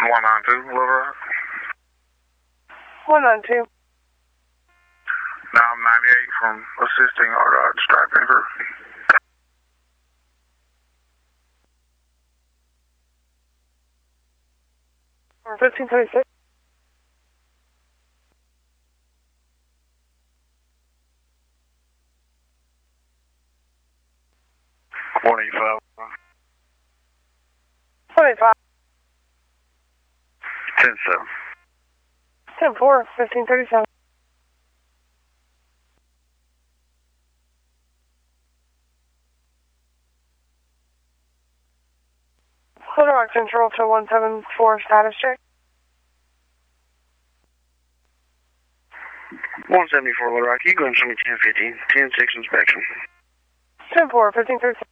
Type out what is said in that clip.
192, Little Rock. 192. Now I'm 98 from assisting our striping crew. Or 1526. One 85. 185. 10-7. 10-4, 1537. Little Rock Central to 174 status check. 174 Little Rock, you go and show me 10-15, 10-6 inspection. 10-4, 1537.